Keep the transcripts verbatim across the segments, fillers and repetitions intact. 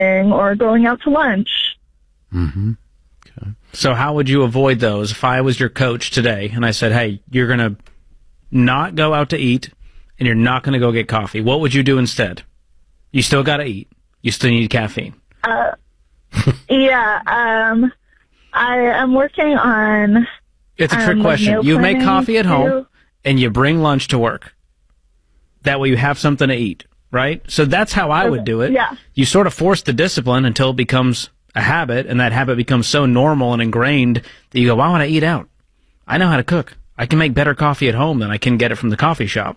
or going out to lunch. Mm-hmm. Okay. So how would you avoid those? If I was your coach today and I said, hey, you're going to not go out to eat and you're not going to go get coffee, what would you do instead? You still got to eat. You still need caffeine. Uh, yeah. Um, I am working on... It's a trick um, question. You make coffee at too. home and you bring lunch to work. That way you have something to eat, right? So that's how I Okay. would do it. Yeah. You sort of force the discipline until it becomes a habit, and that habit becomes so normal and ingrained that you go, why would I eat out? I know how to cook. I can make better coffee at home than I can get it from the coffee shop.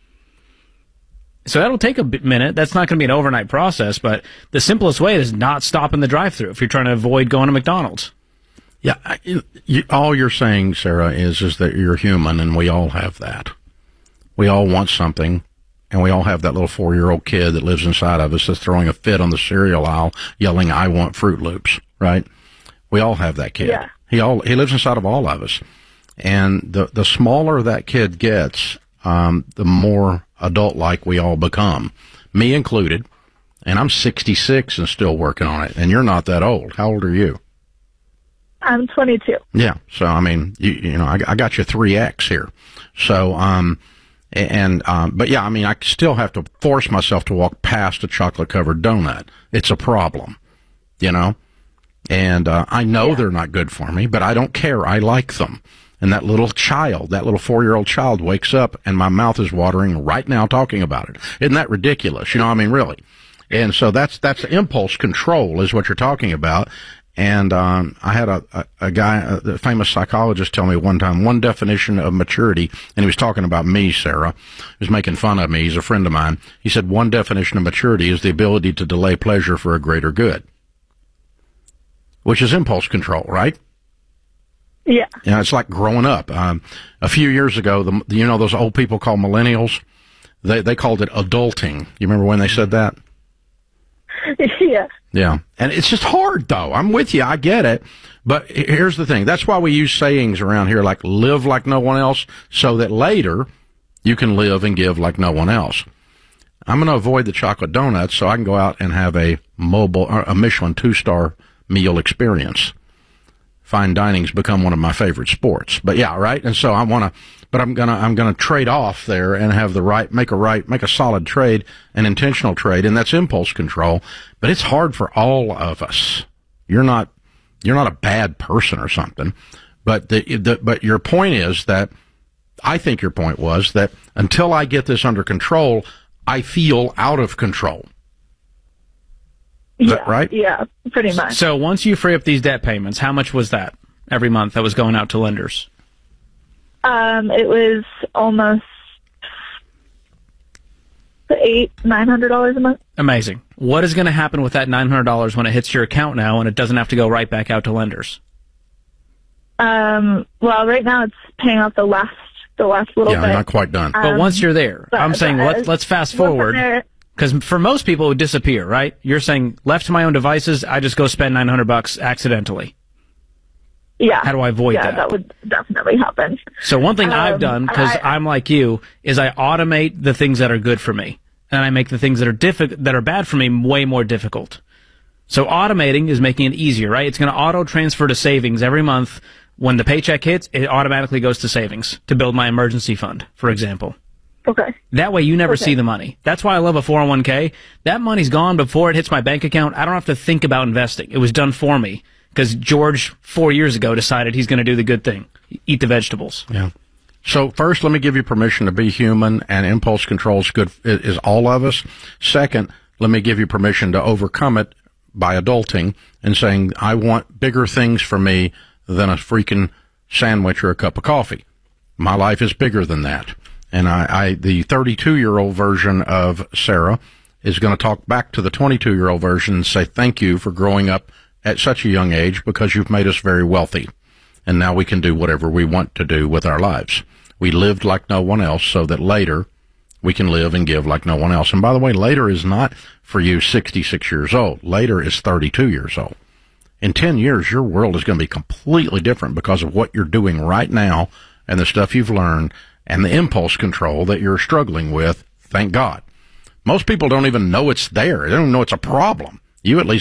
So that'll take a bit- minute. That's not going to be an overnight process, but the simplest way is not stop in the drive-thru if you're trying to avoid going to McDonald's. Yeah, I- you, all you're saying, Sarah, is is that you're human, and we all have that. We all want something, and we all have that little four-year-old kid that lives inside of us that's throwing a fit on the cereal aisle, yelling, "I want Fruit Loops!" Right? We all have that kid. Yeah. He all he lives inside of all of us, and the the smaller that kid gets, um, the more adult-like we all become, me included. And I'm sixty-six and still working on it. And you're not that old. How old are you? I'm twenty-two. Yeah. So, I mean, you, you know, I, I got you three X here. So, um, and, um, but yeah, I mean, I still have to force myself to walk past a chocolate covered donut. It's a problem, you know, and, uh, I know Yeah. they're not good for me, but I don't care. I like them. And that little child, that little four-year-old child wakes up and my mouth is watering right now talking about it. Isn't that ridiculous? You know, I mean, really. And so that's, that's impulse control is what you're talking about. And um, I had a, a, a guy, a famous psychologist, tell me one time one definition of maturity, and he was talking about me, Sarah. He was making fun of me. He's a friend of mine. He said one definition of maturity is the ability to delay pleasure for a greater good, which is impulse control, right? Yeah. You know, it's like growing up. Um, a few years ago, the, you know those old people called millennials? They they called it adulting. You remember when they said that? Yeah. Yeah. And it's just hard, though. I'm with you. I get it. But here's the thing. That's why we use sayings around here like live like no one else, so that later you can live and give like no one else. I'm going to avoid the chocolate donuts so I can go out and have a mobile, a Michelin two-star meal experience. Fine dining's become one of my favorite sports. But yeah, right? And so I want to, but I'm going to, I'm going to trade off there and have the right, make a right, make a solid trade, an intentional trade, and that's impulse control. But it's hard for all of us. You're not, you're not a bad person or something. But the, the, but your point is that, I think your point was that until I get this under control, I feel out of control. Is yeah. that right? Yeah, pretty much. So once you free up these debt payments, how much was that every month that was going out to lenders? Um, it was almost eight, nine hundred dollars a month. Amazing. What is going to happen with that nine hundred dollars when it hits your account now and it doesn't have to go right back out to lenders? Um, well, right now it's paying off the last, the last little Yeah, bit. not quite done. But Um, once you're there, but- I'm saying but let's, let's fast once I'm forward. there- Because for most people, it would disappear, right? You're saying left to my own devices, I just go spend nine hundred bucks accidentally. Yeah. How do I avoid yeah, that? Yeah, that would definitely happen. So one thing Um, I've done, because I- I'm like you, is I automate the things that are good for me, and I make the things that are diffi- that are bad for me way more difficult. So automating is making it easier, right? It's going to auto transfer to savings every month. When the paycheck hits, it automatically goes to savings to build my emergency fund, for example. Okay. That way you never Okay. see the money. That's why I love a four oh one k. That money's gone before it hits my bank account. I don't have to think about investing. It was done for me because George, four years ago, decided he's going to do the good thing, eat the vegetables. Yeah. So first, let me give you permission to be human, and impulse control is good, is all of us. Second, let me give you permission to overcome it by adulting and saying, I want bigger things for me than a freaking sandwich or a cup of coffee. My life is bigger than that. And I, I the thirty-two-year-old version of Sarah is going to talk back to the twenty-two-year-old version and say thank you for growing up at such a young age because you've made us very wealthy. And now we can do whatever we want to do with our lives. We lived like no one else so that later we can live and give like no one else. And by the way, later is not for you sixty-six years old. Later is thirty-two years old. In ten years, your world is going to be completely different because of what you're doing right now and the stuff you've learned and the impulse control that you're struggling with, thank God. Most people don't even know it's there. They don't know it's a problem. You at least